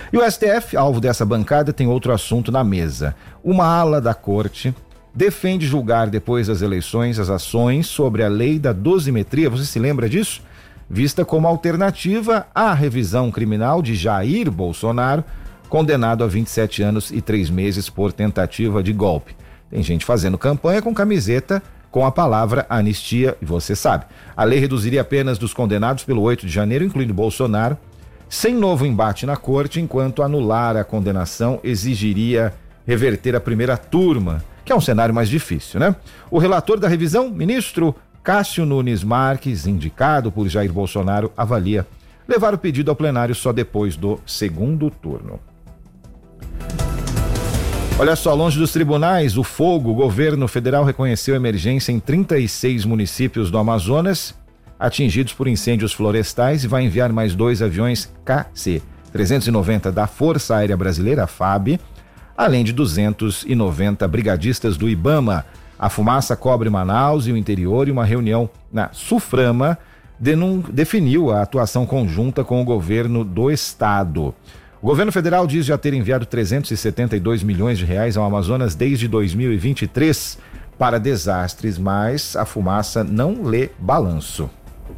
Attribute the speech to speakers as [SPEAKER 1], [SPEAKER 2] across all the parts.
[SPEAKER 1] E o STF, alvo dessa bancada, tem outro assunto na mesa. Uma ala da corte defende julgar depois das eleições as ações sobre a lei da dosimetria, você se lembra disso? Vista como alternativa à revisão criminal de Jair Bolsonaro, condenado a 27 anos e 3 meses por tentativa de golpe. Tem gente fazendo campanha com camiseta com a palavra anistia, e você sabe. A lei reduziria apenas dos condenados pelo 8 de janeiro, incluindo Bolsonaro, sem novo embate na corte, enquanto anular a condenação exigiria reverter a primeira turma, que é um cenário mais difícil, né? O relator da revisão, ministro Cássio Nunes Marques, indicado por Jair Bolsonaro, avalia levar o pedido ao plenário só depois do segundo turno. Olha só, longe dos tribunais, o governo federal reconheceu emergência em 36 municípios do Amazonas atingidos por incêndios florestais e vai enviar mais 2 aviões KC-390 da Força Aérea Brasileira, a FAB, além de 290 brigadistas do IBAMA. A fumaça cobre Manaus e o interior, e uma reunião na SUFRAMA definiu a atuação conjunta com o governo do estado. O governo federal diz já ter enviado 372 milhões de reais ao Amazonas desde 2023 para desastres, mas a fumaça não lê balanço.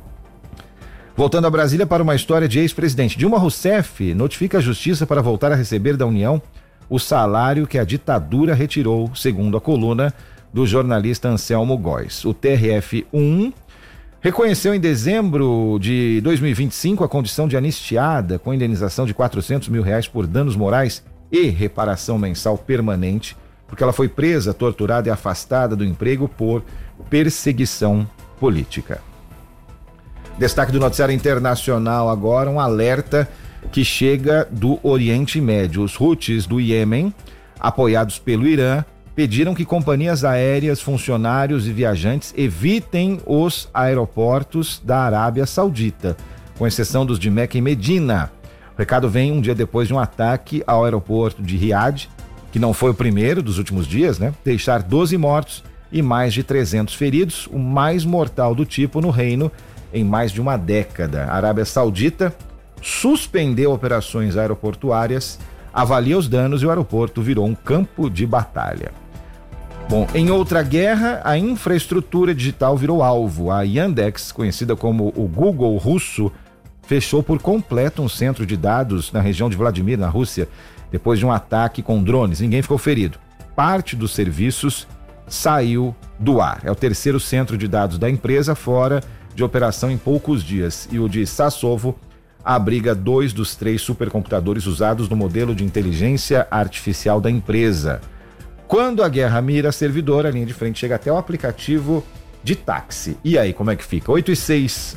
[SPEAKER 1] Voltando a Brasília para uma história de ex-presidente. Dilma Rousseff notifica a justiça para voltar a receber da União o salário que a ditadura retirou, segundo a coluna do jornalista Anselmo Góes. O TRF-1 reconheceu em dezembro de 2025 a condição de anistiada com indenização de R$400 mil por danos morais e reparação mensal permanente, porque ela foi presa, torturada e afastada do emprego por perseguição política. Destaque do noticiário internacional agora, um alerta que chega do Oriente Médio. Os Houthis do Iêmen, apoiados pelo Irã, pediram que companhias aéreas, funcionários e viajantes evitem os aeroportos da Arábia Saudita, com exceção dos de Meca e Medina. O recado vem um dia depois de um ataque ao aeroporto de Riad, que não foi o primeiro dos últimos dias, né? Deixar 12 mortos e mais de 300 feridos, o mais mortal do tipo no reino em mais de uma década. A Arábia Saudita suspendeu operações aeroportuárias, avalia os danos e o aeroporto virou um campo de batalha. Bom, em outra guerra, a infraestrutura digital virou alvo. A Yandex, conhecida como o Google russo, fechou por completo um centro de dados na região de Vladimir, na Rússia, depois de um ataque com drones. Ninguém ficou ferido. Parte dos serviços saiu do ar. É o terceiro centro de dados da empresa fora de operação em poucos dias. E o de Sassovo abriga 2 dos 3 supercomputadores usados no modelo de inteligência artificial da empresa. Quando a guerra mira servidor, a linha de frente chega até o aplicativo de táxi. E aí, como é que fica? 8:06.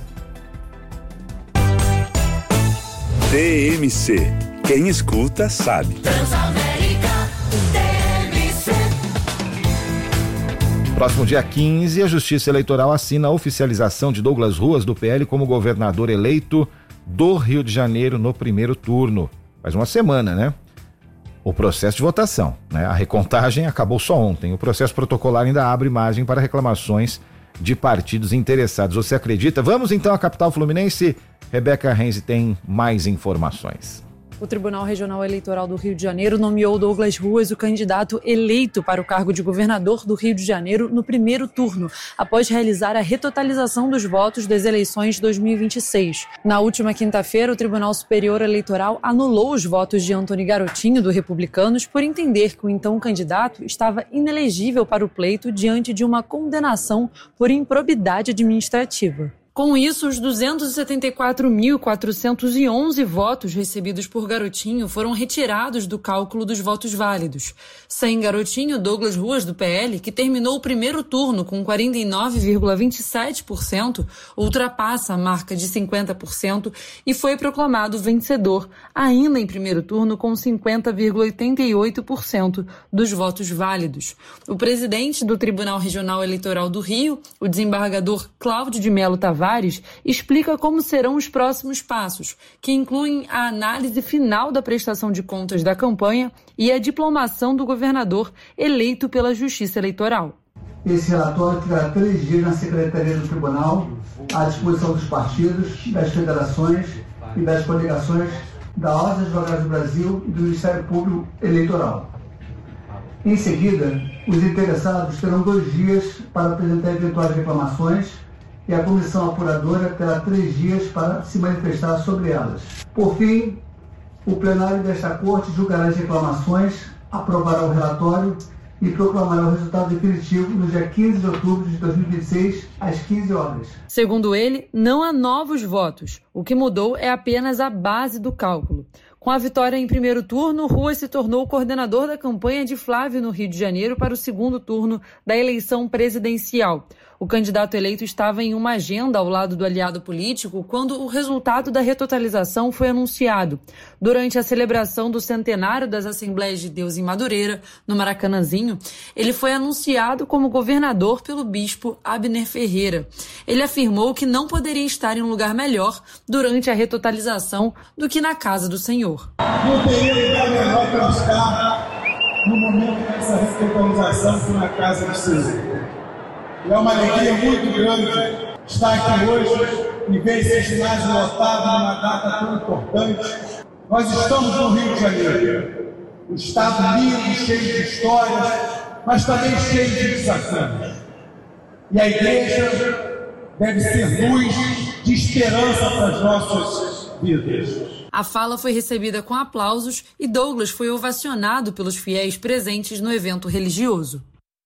[SPEAKER 2] TMC. Quem escuta sabe.
[SPEAKER 1] Próximo dia 15, a Justiça Eleitoral assina a oficialização de Douglas Ruas, do PL, como governador eleito do Rio de Janeiro no primeiro turno. Faz uma semana, né? O processo de votação, né? A recontagem acabou só ontem. O processo protocolar ainda abre margem para reclamações de partidos interessados. Você acredita? Vamos então à capital fluminense. Rebeca Renzi tem mais informações.
[SPEAKER 3] O Tribunal Regional Eleitoral do Rio de Janeiro nomeou Douglas Ruas o candidato eleito para o cargo de governador do Rio de Janeiro no primeiro turno, após realizar a retotalização dos votos das eleições de 2026. Na última quinta-feira, o Tribunal Superior Eleitoral anulou os votos de Antony Garotinho, do Republicanos, por entender que o então candidato estava inelegível para o pleito diante de uma condenação por improbidade administrativa. Com isso, os 274.411 votos recebidos por Garotinho foram retirados do cálculo dos votos válidos. Sem Garotinho, Douglas Ruas, do PL, que terminou o primeiro turno com 49,27%, ultrapassa a marca de 50% e foi proclamado vencedor, ainda em primeiro turno, com 50,88% dos votos válidos. O presidente do Tribunal Regional Eleitoral do Rio, o desembargador Cláudio de Melo Tavares, explica como serão os próximos passos, que incluem a análise final da prestação de contas da campanha e a diplomação do governador eleito pela Justiça Eleitoral.
[SPEAKER 4] Esse relatório ficará 3 dias na Secretaria do Tribunal, à disposição dos partidos, das federações e das coligações da Ordem dos Advogados do Brasil e do Ministério Público Eleitoral. Em seguida, os interessados terão 2 dias para apresentar eventuais reclamações e a comissão apuradora terá 3 dias para se manifestar sobre elas. Por fim, o plenário desta Corte julgará as reclamações, aprovará o relatório e proclamará o resultado definitivo no dia 15 de outubro de 2026, às 15 horas.
[SPEAKER 3] Segundo ele, não há novos votos. O que mudou é apenas a base do cálculo. Com a vitória em primeiro turno, Ruas se tornou coordenador da campanha de Flávio no Rio de Janeiro para o segundo turno da eleição presidencial. O candidato eleito estava em uma agenda ao lado do aliado político quando o resultado da retotalização foi anunciado. Durante a celebração do centenário das Assembleias de Deus em Madureira, no Maracanãzinho, ele foi anunciado como governador pelo bispo Abner Ferreira. Ele afirmou que não poderia estar em um lugar melhor durante a retotalização do que na casa do Senhor.
[SPEAKER 5] Não teria lugar melhor para buscar no momento dessa retotalização que na casa do Senhor. É uma alegria muito grande estar aqui hoje e ver esse ginásio lotado numa data tão importante. Nós estamos no Rio de Janeiro, um estado lindo, cheio de histórias, mas também cheio de desafios. E a igreja deve ser luz de esperança para as nossas vidas.
[SPEAKER 3] A fala foi recebida com aplausos e Douglas foi ovacionado pelos fiéis presentes no evento religioso.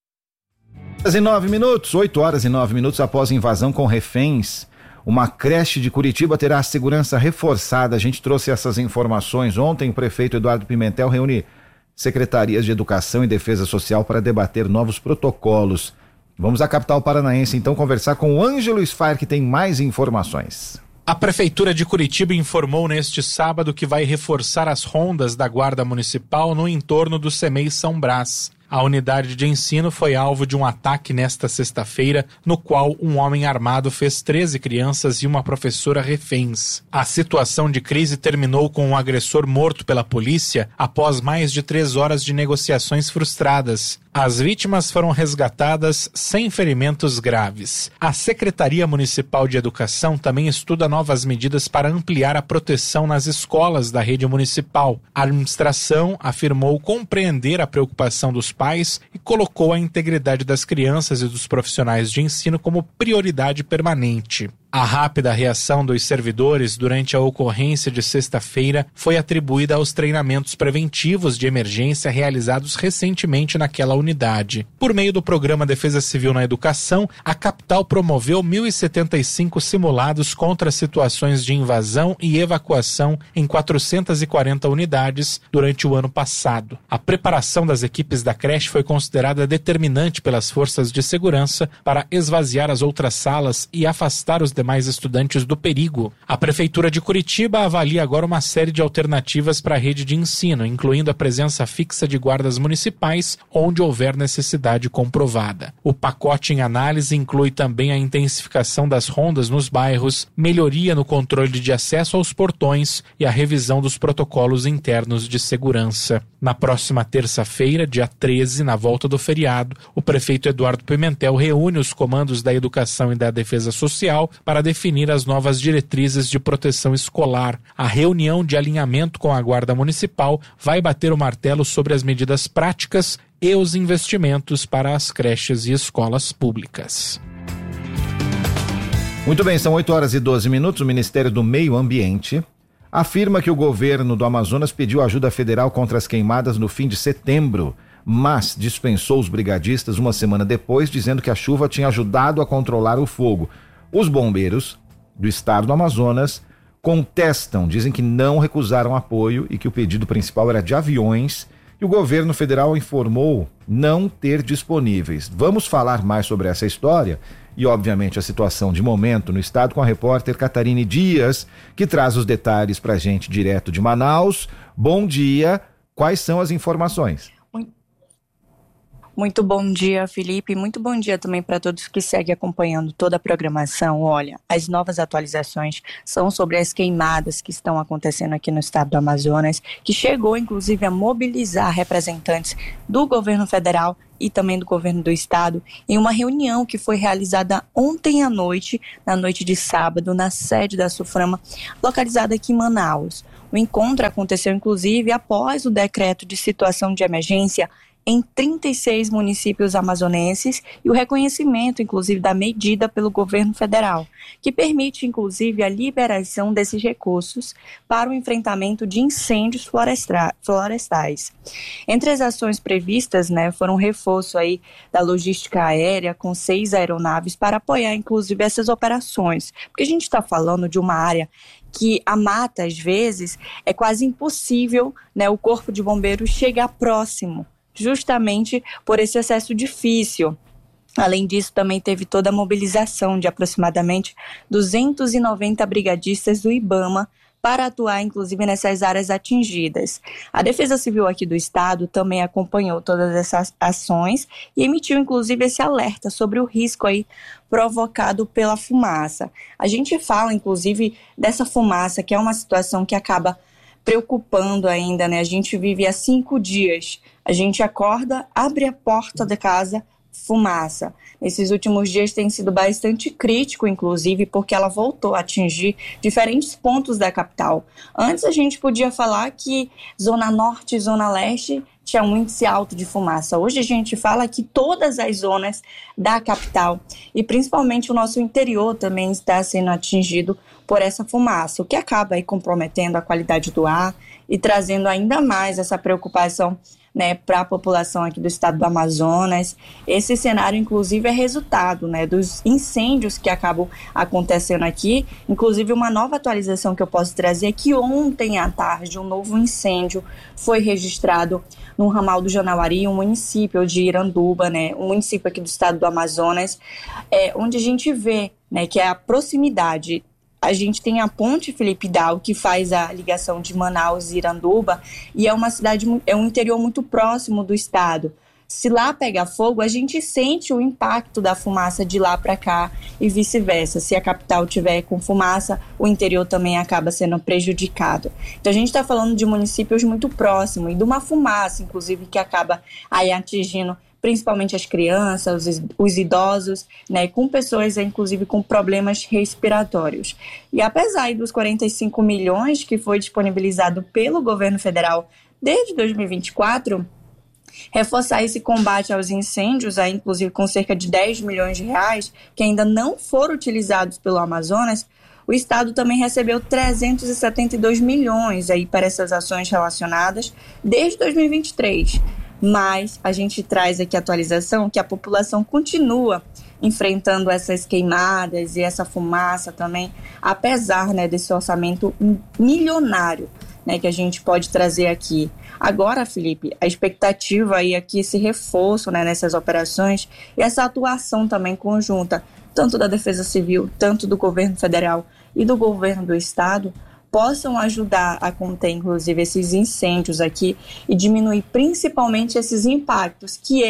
[SPEAKER 1] 8 horas e 9 minutos após invasão com reféns, uma creche de Curitiba terá a segurança reforçada. A gente trouxe essas informações ontem. O prefeito Eduardo Pimentel reúne secretarias de Educação e Defesa Social para debater novos protocolos. Vamos à capital paranaense então conversar com o Ângelo Sfair, que tem mais informações.
[SPEAKER 6] A Prefeitura de Curitiba informou neste sábado que vai reforçar as rondas da Guarda Municipal no entorno do CEMEI São Brás. A unidade de ensino foi alvo de um ataque nesta sexta-feira, no qual um homem armado fez 13 crianças e uma professora reféns. A situação de crise terminou com um agressor morto pela polícia após mais de 3 horas de negociações frustradas. As vítimas foram resgatadas sem ferimentos graves. A Secretaria Municipal de Educação também estuda novas medidas para ampliar a proteção nas escolas da rede municipal. A administração afirmou compreender a preocupação dos pais e colocou a integridade das crianças e dos profissionais de ensino como prioridade permanente. A rápida reação dos servidores durante a ocorrência de sexta-feira foi atribuída aos treinamentos preventivos de emergência realizados recentemente naquela unidade. Por meio do Programa Defesa Civil na Educação, a capital promoveu 1.075 simulados contra situações de invasão e evacuação em 440 unidades durante o ano passado. A preparação das equipes da creche foi considerada determinante pelas forças de segurança para esvaziar as outras salas e afastar os demais estudantes do perigo. A Prefeitura de Curitiba avalia agora uma série de alternativas para a rede de ensino, incluindo a presença fixa de guardas municipais, onde houver necessidade comprovada. O pacote em análise inclui também a intensificação das rondas nos bairros, melhoria no controle de acesso aos portões e a revisão dos protocolos internos de segurança. Na próxima terça-feira, dia 13, na volta do feriado, o prefeito Eduardo Pimentel reúne os comandos da Educação e da Defesa Social para definir as novas diretrizes de proteção escolar. A reunião de alinhamento com a Guarda Municipal vai bater o martelo sobre as medidas práticas e os investimentos para as creches e escolas públicas.
[SPEAKER 1] Muito bem, são 8 horas e 12 minutos. O Ministério do Meio Ambiente afirma que o governo do Amazonas pediu ajuda federal contra as queimadas no fim de setembro, mas dispensou os brigadistas uma semana depois, dizendo que a chuva tinha ajudado a controlar o fogo. Os bombeiros do estado do Amazonas contestam, dizem que não recusaram apoio e que o pedido principal era de aviões e o governo federal informou não ter disponíveis. Vamos falar mais sobre essa história e, obviamente, a situação de momento no estado com a repórter Catarine Dias, que traz os detalhes para a gente direto de Manaus. Bom dia, quais são as informações?
[SPEAKER 7] Muito bom dia, Felipe. Muito bom dia também para todos que seguem acompanhando toda a programação. Olha, as novas atualizações são sobre as queimadas que estão acontecendo aqui no estado do Amazonas, que chegou, inclusive, a mobilizar representantes do governo federal e também do governo do estado em uma reunião que foi realizada ontem à noite, na noite de sábado, na sede da SUFRAMA, localizada aqui em Manaus. O encontro aconteceu, inclusive, após o decreto de situação de emergência em 36 municípios amazonenses e o reconhecimento, inclusive, da medida pelo governo federal, que permite, inclusive, a liberação desses recursos para o enfrentamento de incêndios florestais. Entre as ações previstas, foram um reforço aí da logística aérea com 6 aeronaves para apoiar, inclusive, essas operações. Porque a gente está falando de uma área que a mata, às vezes, é quase impossível, o corpo de bombeiros chegar próximo, justamente por esse acesso difícil. Além disso, também teve toda a mobilização de aproximadamente 290 brigadistas do IBAMA para atuar, inclusive, nessas áreas atingidas. A Defesa Civil aqui do Estado também acompanhou todas essas ações e emitiu, inclusive, esse alerta sobre o risco aí provocado pela fumaça. A gente fala, inclusive, dessa fumaça, que é uma situação que acaba preocupando ainda, A gente vive há 5 dias. A gente acorda, abre a porta da casa, fumaça. Nesses últimos dias tem sido bastante crítico, inclusive, porque ela voltou a atingir diferentes pontos da capital. Antes a gente podia falar que Zona Norte e Zona Leste tinha um índice alto de fumaça. Hoje a gente fala que todas as zonas da capital e principalmente o nosso interior também está sendo atingido por essa fumaça, o que acaba aí comprometendo a qualidade do ar e trazendo ainda mais essa preocupação para a população aqui do estado do Amazonas. Esse cenário, inclusive, é resultado dos incêndios que acabam acontecendo aqui. Inclusive, uma nova atualização que eu posso trazer é que ontem à tarde um novo incêndio foi registrado no ramal do Janauari, um município de Iranduba, um município aqui do estado do Amazonas, onde a gente vê que é a proximidade. A gente tem a ponte Felipe Dal, que faz a ligação de Manaus e Iranduba, e é uma cidade, é um interior muito próximo do estado. Se lá pegar fogo, a gente sente o impacto da fumaça de lá para cá e vice-versa. Se a capital tiver com fumaça, o interior também acaba sendo prejudicado. Então a gente está falando de municípios muito próximos e de uma fumaça, inclusive, que acaba aí atingindo principalmente as crianças, os idosos, com pessoas, inclusive, com problemas respiratórios. E apesar dos 45 milhões que foi disponibilizado pelo governo federal desde 2024, reforçar esse combate aos incêndios, aí, inclusive com cerca de 10 milhões de reais, que ainda não foram utilizados pelo Amazonas, o Estado também recebeu 372 milhões aí para essas ações relacionadas desde 2023. Mas a gente traz aqui a atualização que a população continua enfrentando essas queimadas e essa fumaça também, apesar desse orçamento milionário que a gente pode trazer aqui. Agora, Felipe, a expectativa aí é que esse reforço nessas operações e essa atuação também conjunta, tanto da Defesa Civil, tanto do governo federal e do governo do Estado, possam ajudar a conter, inclusive, esses incêndios aqui e diminuir principalmente esses impactos que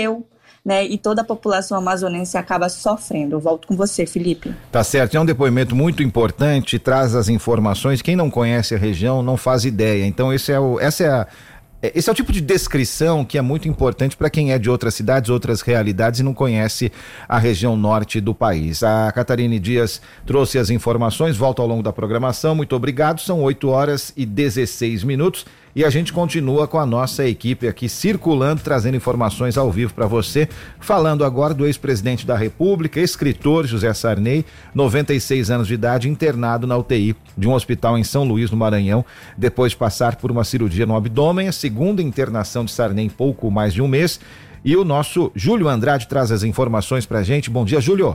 [SPEAKER 7] e toda a população amazonense acaba sofrendo. Eu volto com você, Felipe.
[SPEAKER 1] Tá certo, é um depoimento muito importante, traz as informações. Quem não conhece a região não faz ideia. Então esse é o tipo de descrição que é muito importante para quem é de outras cidades, outras realidades e não conhece a região norte do país. A Catarine Dias trouxe as informações, volta ao longo da programação. Muito obrigado, são 8h16 e a gente continua com a nossa equipe aqui circulando, trazendo informações ao vivo para você, falando agora do ex-presidente da República, escritor José Sarney, 96 anos de idade, internado na UTI de um hospital em São Luís, no Maranhão, depois de passar por uma cirurgia no abdômen, a segunda internação de Sarney em pouco mais de um mês. E o nosso Júlio Andrade traz as informações pra gente. Bom dia, Júlio.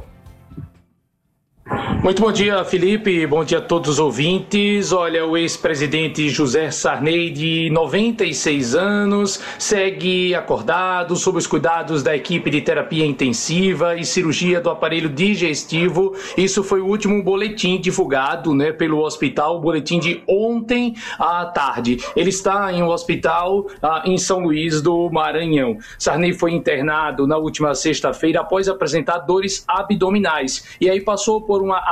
[SPEAKER 8] Muito bom dia, Felipe. Bom dia a todos os ouvintes. Olha, o ex-presidente José Sarney, de 96 anos, segue acordado sob os cuidados da equipe de terapia intensiva e cirurgia do aparelho digestivo. Isso foi o último boletim divulgado, pelo hospital, o boletim de ontem à tarde. Ele está em um hospital em São Luís do Maranhão. Sarney foi internado na última sexta-feira após apresentar dores abdominais e aí passou por uma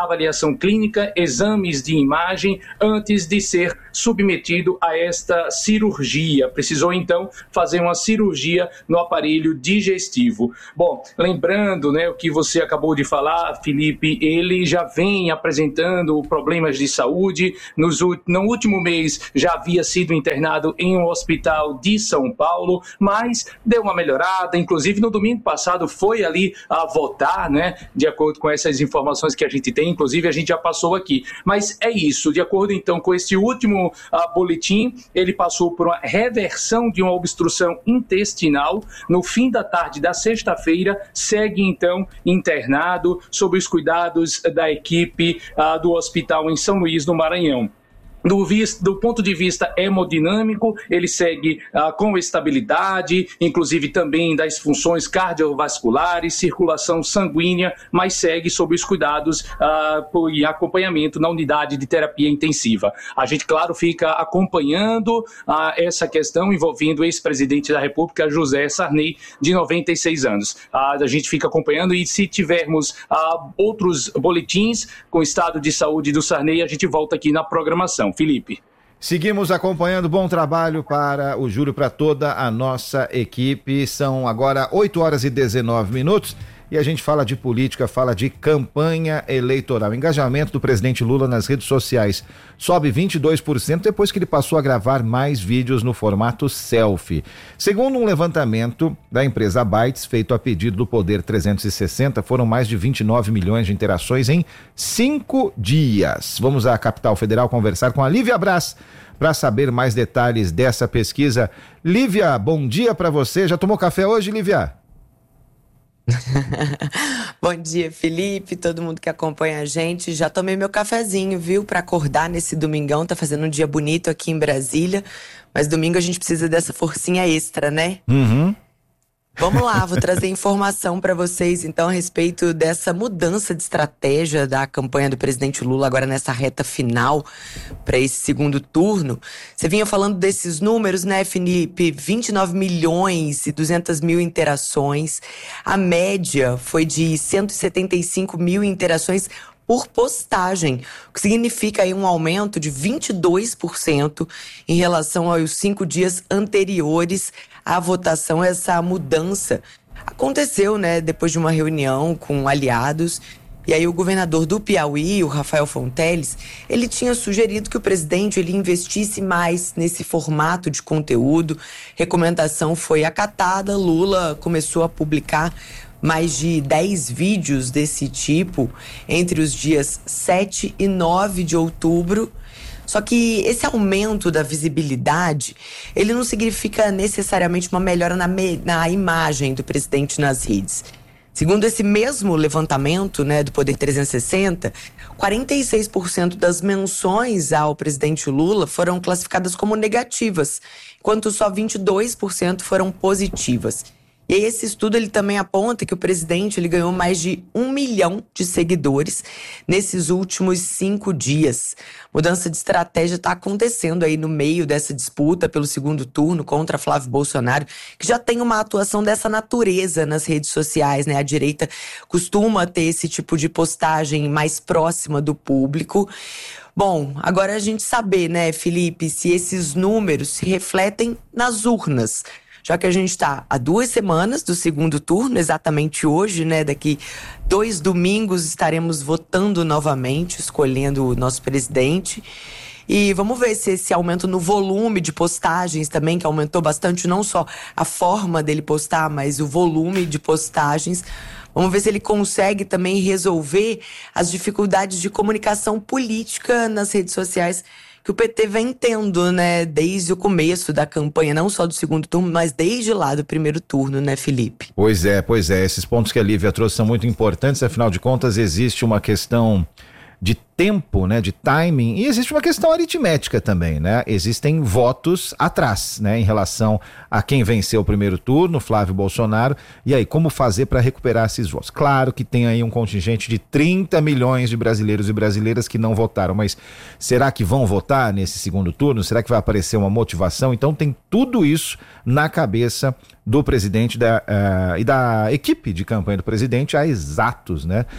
[SPEAKER 8] avaliação clínica, exames de imagem, antes de ser submetido a esta cirurgia. Precisou, então, fazer uma cirurgia no aparelho digestivo. Bom, lembrando, né, o que você acabou de falar, Felipe, ele já vem apresentando problemas de saúde. No último mês já havia sido internado em um hospital de São Paulo, mas deu uma melhorada. Inclusive, no domingo passado foi ali a votar, né, de acordo com essas informações que a gente tem. Inclusive, a gente já passou aqui. Mas é isso, de acordo, então, com esse último boletim, ele passou por uma reversão de uma obstrução intestinal. No fim da tarde da sexta-feira, segue, então, internado sob os cuidados da equipe do hospital em São Luís, no Maranhão. Do ponto de vista hemodinâmico, ele segue com estabilidade, inclusive também das funções cardiovasculares, circulação sanguínea, mas segue sob os cuidados e acompanhamento na unidade de terapia intensiva. A gente, claro, fica acompanhando essa questão envolvendo o ex-presidente da República, José Sarney, de 96 anos. A gente fica acompanhando e, se tivermos outros boletins com o estado de saúde do Sarney, a gente volta aqui na programação. Felipe.
[SPEAKER 1] Seguimos acompanhando. Bom trabalho para o Júlio, para toda a nossa equipe. São agora 8h19 e a gente fala de política, fala de campanha eleitoral. Engajamento do presidente Lula nas redes sociais sobe 22% depois que ele passou a gravar mais vídeos no formato selfie. Segundo um levantamento da empresa Bytes, feito a pedido do Poder 360, foram mais de 29 milhões de interações em 5 dias. Vamos à capital federal conversar com a Lívia Braz para saber mais detalhes dessa pesquisa. Lívia, bom dia para você. Já tomou café hoje, Lívia?
[SPEAKER 9] Bom dia, Felipe, todo mundo que acompanha a gente. Já tomei meu cafezinho, viu? Para acordar nesse domingão, tá fazendo um dia bonito aqui em Brasília, mas domingo a gente precisa dessa forcinha extra, né? Vamos lá, vou trazer informação para vocês então a respeito dessa mudança de estratégia da campanha do presidente Lula agora nessa reta final para esse segundo turno. Você vinha falando desses números, né, Felipe? 29 milhões e 200 mil interações. A média foi de 175 mil interações por postagem, o que significa aí um aumento de 22% em relação aos 5 dias anteriores à votação. Essa mudança aconteceu, né, depois de uma reunião com aliados. E aí o governador do Piauí, o Rafael Fonteles, ele tinha sugerido que o presidente ele investisse mais nesse formato de conteúdo. Recomendação foi acatada, Lula começou a publicar mais de 10 vídeos desse tipo entre os dias 7 e 9 de outubro. Só que esse aumento da visibilidade, ele não significa necessariamente uma melhora na imagem do presidente nas redes. Segundo esse mesmo levantamento, né, do Poder 360, 46% das menções ao presidente Lula foram classificadas como negativas, enquanto só 22% foram positivas. E esse estudo ele também aponta que o presidente ele ganhou mais de 1 milhão de seguidores nesses últimos 5 dias. Mudança de estratégia está acontecendo aí no meio dessa disputa pelo segundo turno contra Flávio Bolsonaro, que já tem uma atuação dessa natureza nas redes sociais, né? A direita costuma ter esse tipo de postagem mais próxima do público. Bom, agora a gente saber, né, Felipe, se esses números se refletem nas urnas. Já que a gente está há 2 semanas do segundo turno, exatamente hoje, né? Daqui 2 domingos estaremos votando novamente, escolhendo o nosso presidente. E vamos ver se esse aumento no volume de postagens também, que aumentou bastante, não só a forma dele postar, mas o volume de postagens. Vamos ver se ele consegue também resolver as dificuldades de comunicação política nas redes sociais que o PT vem tendo, né, desde o começo da campanha, não só do segundo turno, mas desde lá do primeiro turno, né, Felipe?
[SPEAKER 1] Pois é. Esses pontos que a Lívia trouxe são muito importantes, afinal de contas existe uma questão de tempo, né, de timing, e existe uma questão aritmética também, né? Existem votos atrás, né, em relação a quem venceu o primeiro turno, Flávio Bolsonaro, e aí como fazer para recuperar esses votos? Claro que tem aí um contingente de 30 milhões de brasileiros e brasileiras que não votaram, mas será que vão votar nesse segundo turno? Será que vai aparecer uma motivação? Então tem tudo isso na cabeça do presidente e da equipe de campanha do presidente há exatos, né?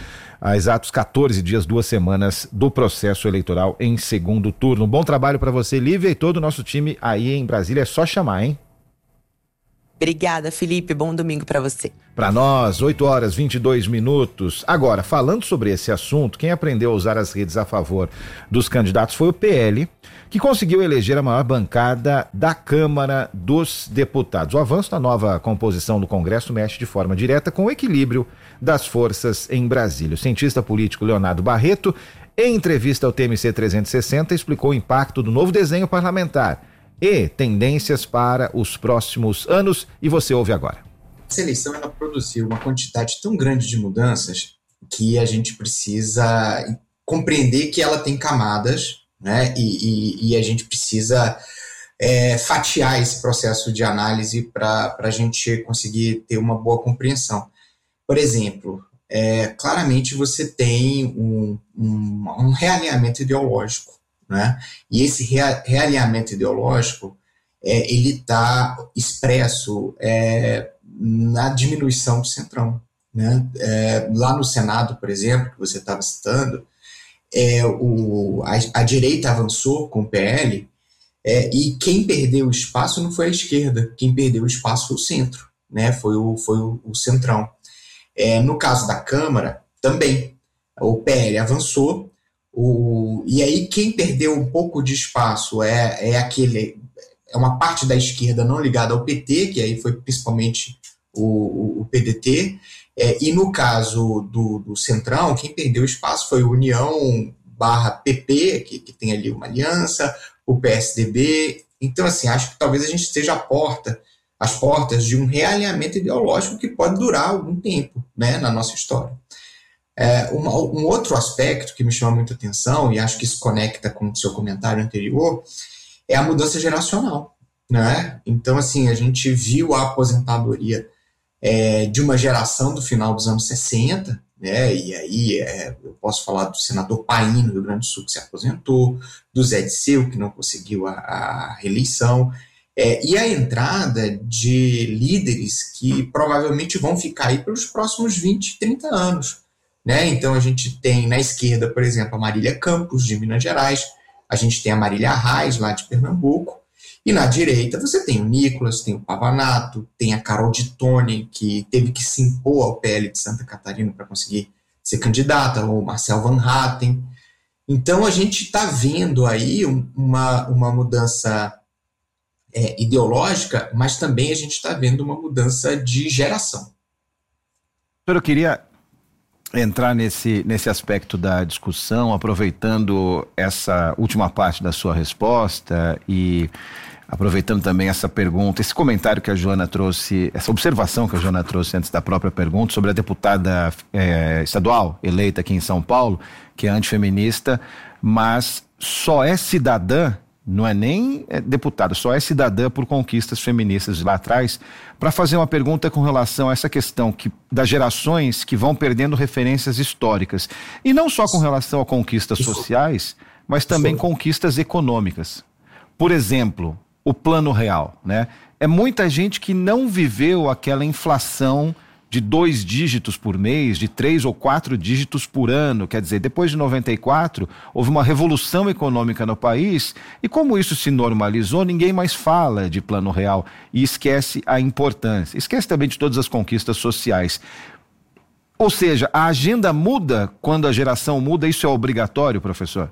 [SPEAKER 1] há exatos 14 dias, 2 semanas do processo eleitoral em segundo turno. Bom trabalho para você, Lívia, e todo o nosso time aí em Brasília. É só chamar, hein?
[SPEAKER 9] Obrigada, Felipe. Bom domingo para você.
[SPEAKER 1] Para nós, 8h22. Agora, falando sobre esse assunto, quem aprendeu a usar as redes a favor dos candidatos foi o PL, que conseguiu eleger a maior bancada da Câmara dos Deputados. O avanço da nova composição do Congresso mexe de forma direta com o equilíbrio das forças em Brasília. O cientista político Leonardo Barreto, em entrevista ao TMC 360, explicou o impacto do novo desenho parlamentar e tendências para os próximos anos, e você ouve agora.
[SPEAKER 10] Essa eleição ela produziu uma quantidade tão grande de mudanças que a gente precisa compreender que ela tem camadas, né? E a gente precisa fatiar esse processo de análise para a gente conseguir ter uma boa compreensão. Por exemplo, claramente você tem um realinhamento ideológico, né? E esse realinhamento ideológico ele está expresso na diminuição do Centrão, né? Lá no Senado, por exemplo, que você estava citando, a direita avançou com o PL, e quem perdeu o espaço não foi a esquerda, quem perdeu o espaço foi o centro, né? Foi o Centrão. No caso da Câmara, também, o PL avançou, e aí quem perdeu um pouco de espaço é uma parte da esquerda não ligada ao PT, que aí foi principalmente o PDT, e no caso do Centrão, quem perdeu espaço foi o União /PP, que tem ali uma aliança, o PSDB. Então, assim, acho que talvez a gente esteja às portas de um realinhamento ideológico que pode durar algum tempo, né, na nossa história. Um outro aspecto que me chama muita atenção, e acho que isso conecta com o seu comentário anterior, é a mudança geracional, né? Então, assim, a gente viu a aposentadoria de uma geração do final dos anos 60, né? E aí eu posso falar do senador Paim, no Rio Grande do Sul, que se aposentou, do Zé Disseu, que não conseguiu a reeleição, e a entrada de líderes que provavelmente vão ficar aí pelos próximos 20, 30 anos, né? Então a gente tem na esquerda, por exemplo, a Marília Campos, de Minas Gerais, a gente tem a Marília Reis, lá de Pernambuco, e na direita você tem o Nicolas, tem o Pavanato, tem a Carol de Tone, que teve que se impor ao PL de Santa Catarina para conseguir ser candidata, ou Marcel Van Hatten. Então a gente está vendo aí uma mudança ideológica, mas também a gente está vendo uma mudança de geração.
[SPEAKER 1] Eu queria entrar nesse aspecto da discussão, aproveitando essa última parte da sua resposta e aproveitando também essa pergunta, esse comentário que a Joana trouxe, essa observação que a Joana trouxe antes da própria pergunta sobre a deputada estadual eleita aqui em São Paulo, que é antifeminista, mas só é cidadã, não é nem deputada, só é cidadã por conquistas feministas de lá atrás, para fazer uma pergunta com relação a essa questão das gerações que vão perdendo referências históricas. E não só com relação a conquistas sociais, mas também conquistas econômicas. Por exemplo, o Plano Real, né? É muita gente que não viveu aquela inflação de 2 dígitos por mês, de 3 ou 4 dígitos por ano. Quer dizer, depois de 94, houve uma revolução econômica no país e como isso se normalizou, ninguém mais fala de Plano Real e esquece a importância. Esquece também de todas as conquistas sociais. Ou seja, a agenda muda quando a geração muda, isso é obrigatório, professor?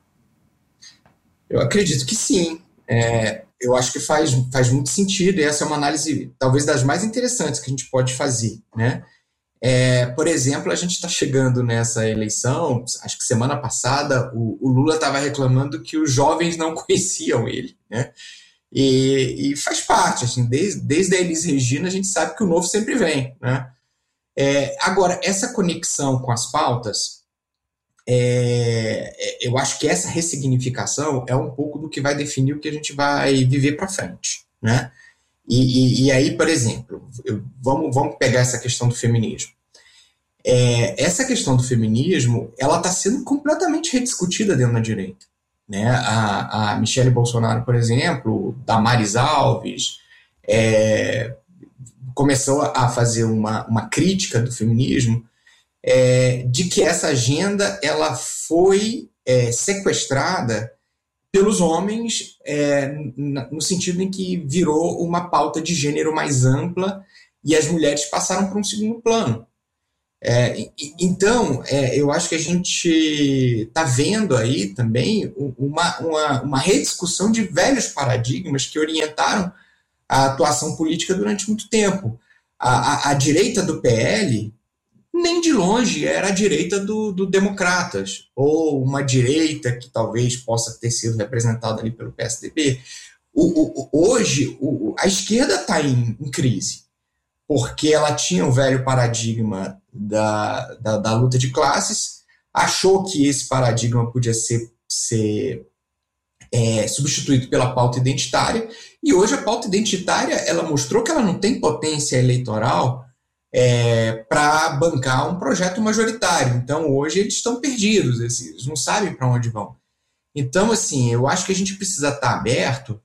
[SPEAKER 10] Eu acredito que sim. Eu acho que faz muito sentido, e essa é uma análise talvez das mais interessantes que a gente pode fazer, né? Por exemplo, a gente está chegando nessa eleição, acho que semana passada o Lula estava reclamando que os jovens não conheciam ele, né? E faz parte, assim, desde a Elis Regina a gente sabe que o novo sempre vem, né? Agora, essa conexão com as pautas, eu acho que essa ressignificação é um pouco do que vai definir o que a gente vai viver para frente, né? E aí, por exemplo, vamos pegar essa questão do feminismo. Essa questão do feminismo, ela está sendo completamente rediscutida dentro da direita, né? A Michele Bolsonaro, por exemplo, Damares Alves, começou a fazer uma crítica do feminismo de que essa agenda ela foi sequestrada pelos homens, no sentido em que virou uma pauta de gênero mais ampla e as mulheres passaram para um segundo plano. Então, eu acho que a gente está vendo aí também uma rediscussão de velhos paradigmas que orientaram a atuação política durante muito tempo. A direita do PL nem de longe era a direita do Democratas, ou uma direita que talvez possa ter sido representada ali pelo PSDB. Hoje, a esquerda está em crise, porque ela tinha o velho paradigma da luta de classes, achou que esse paradigma podia ser substituído pela pauta identitária, e hoje a pauta identitária ela mostrou que ela não tem potência eleitoral para bancar um projeto majoritário. Então, hoje eles estão perdidos, eles não sabem para onde vão. Então, assim, eu acho que a gente precisa estar aberto.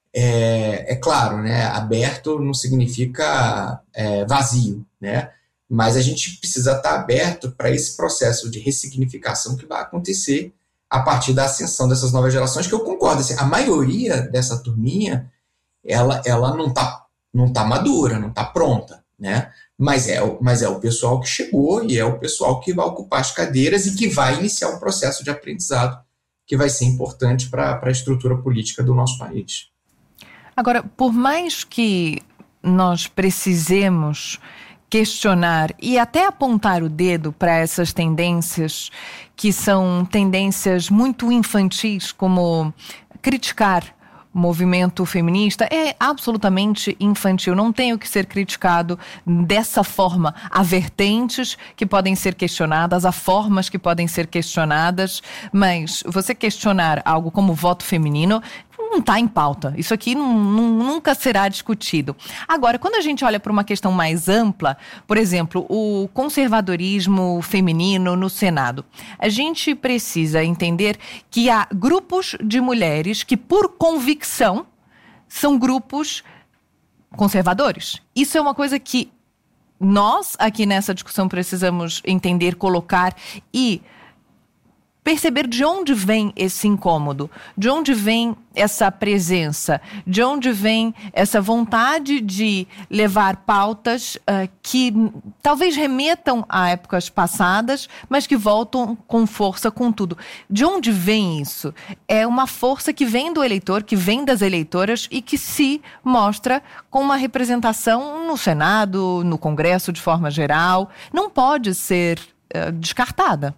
[SPEAKER 10] Claro, né? Aberto não significa vazio, né? Mas a gente precisa estar aberto para esse processo de ressignificação que vai acontecer a partir da ascensão dessas novas gerações, que eu concordo, assim, a maioria dessa turminha, ela não tá madura, não está pronta, né? Mas é o pessoal que chegou e é o pessoal que vai ocupar as cadeiras e que vai iniciar um processo de aprendizado que vai ser importante para a estrutura política do nosso país.
[SPEAKER 11] Agora, por mais que nós precisemos questionar e até apontar o dedo para essas tendências que são tendências muito infantis, como criticar o movimento feminista, é absolutamente infantil, não tem o que ser criticado dessa forma. Há vertentes que podem ser questionadas, há formas que podem ser questionadas, mas você questionar algo como voto feminino não está em pauta. Isso aqui nunca será discutido. Agora, quando a gente olha para uma questão mais ampla, por exemplo, o conservadorismo feminino no Senado, a gente precisa entender que há grupos de mulheres que, por convicção, são grupos conservadores. Isso é uma coisa que nós, aqui nessa discussão, precisamos entender, colocar e perceber de onde vem esse incômodo, de onde vem essa presença, de onde vem essa vontade de levar pautas que talvez remetam a épocas passadas, mas que voltam com força, com tudo. De onde vem isso? É uma força que vem do eleitor, que vem das eleitoras e que se mostra com uma representação no Senado, no Congresso de forma geral. Não pode ser descartada.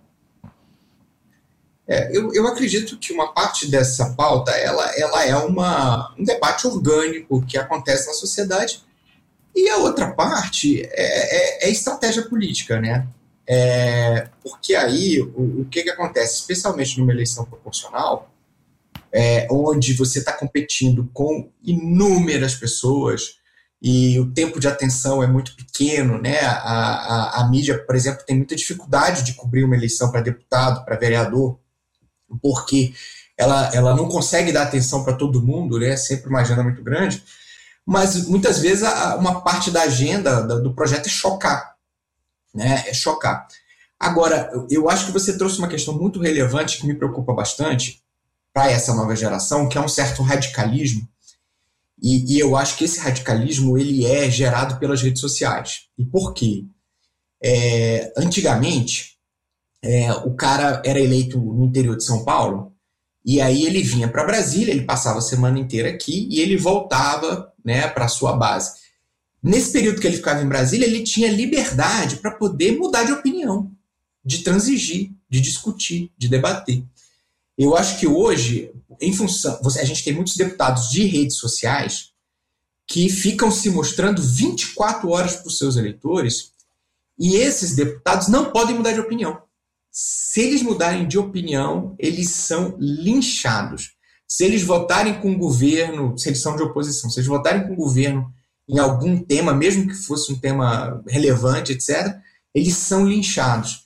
[SPEAKER 10] Eu acredito que uma parte dessa pauta ela é um debate orgânico que acontece na sociedade, e a outra parte é estratégia política, né? Porque aí o que acontece, especialmente numa eleição proporcional, onde você está competindo com inúmeras pessoas e o tempo de atenção é muito pequeno, né? A mídia, por exemplo, tem muita dificuldade de cobrir uma eleição para deputado, para vereador, porque ela não consegue dar atenção para todo mundo, né? Sempre uma agenda muito grande, mas muitas vezes uma parte da agenda do projeto é chocar, né? É chocar. Agora, eu acho que você trouxe uma questão muito relevante que me preocupa bastante para essa nova geração, que é um certo radicalismo, e eu acho que esse radicalismo ele é gerado pelas redes sociais. E por quê? Antigamente, o cara era eleito no interior de São Paulo, e aí ele vinha para Brasília, ele passava a semana inteira aqui e ele voltava, né, para a sua base. Nesse período que ele ficava em Brasília, ele tinha liberdade para poder mudar de opinião, de transigir, de discutir, de debater. Eu acho que hoje, em função, a gente tem muitos deputados de redes sociais que ficam se mostrando 24 horas para os seus eleitores, e esses deputados não podem mudar de opinião. Se eles mudarem de opinião, eles são linchados. Se eles votarem com o governo, se eles são de oposição, se eles votarem com o governo em algum tema, mesmo que fosse um tema relevante, etc., eles são linchados.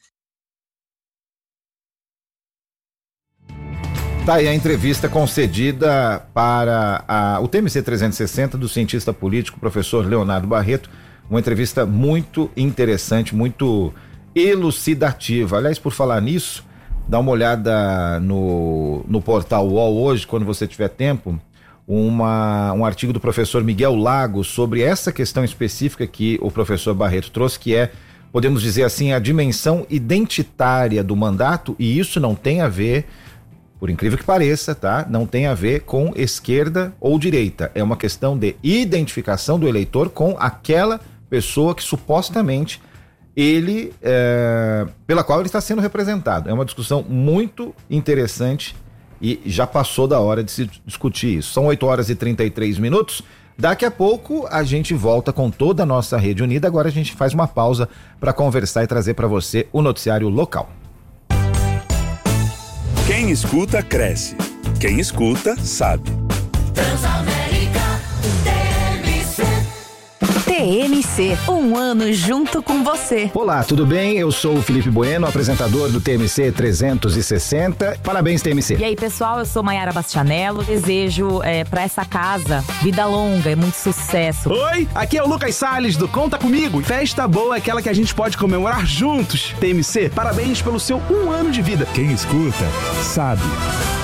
[SPEAKER 1] Tá aí a entrevista concedida para o TMC 360 do cientista político professor Leonardo Barreto, uma entrevista muito interessante, muito elucidativa. Aliás, por falar nisso, dá uma olhada no portal UOL hoje, quando você tiver tempo, um artigo do professor Miguel Lago sobre essa questão específica que o professor Barreto trouxe, que é, podemos dizer assim, a dimensão identitária do mandato, e isso não tem a ver, por incrível que pareça, tá? Não tem a ver com esquerda ou direita. É uma questão de identificação do eleitor com aquela pessoa que supostamente pela qual ele está sendo representado. É uma discussão muito interessante e já passou da hora de se discutir isso. São 8h33. Daqui a pouco a gente volta com toda a nossa rede unida. Agora a gente faz uma pausa para conversar e trazer para você o noticiário local.
[SPEAKER 2] Quem escuta, cresce. Quem escuta, sabe.
[SPEAKER 12] TMC, um ano junto com você.
[SPEAKER 1] Olá, tudo bem? Eu sou o Felipe Bueno, apresentador do TMC 360. Parabéns, TMC.
[SPEAKER 13] E aí, pessoal, eu sou Mayara Bastianello. Desejo pra essa casa vida longa e muito sucesso.
[SPEAKER 14] Oi, aqui é o Lucas Salles do Conta Comigo. Festa boa é aquela que a gente pode comemorar juntos. TMC, parabéns pelo seu 1 ano de vida.
[SPEAKER 2] Quem escuta, sabe.